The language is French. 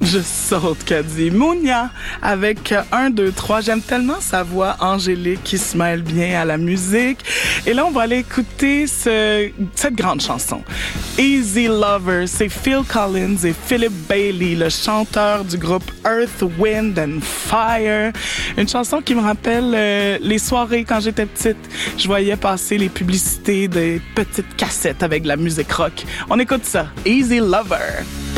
Je saute, qu'a dit Mounia avec 1, 2, 3. J'aime tellement sa voix angélique qui se mêle bien à la musique. Et là, on va aller écouter cette grande chanson. Easy Lover, c'est Phil Collins et Philip Bailey, le chanteur du groupe Earth, Wind and Fire. Une chanson qui me rappelle les soirées quand j'étais petite. Je voyais passer les publicités des petites cassettes avec de la musique rock. On écoute ça. Easy Lover.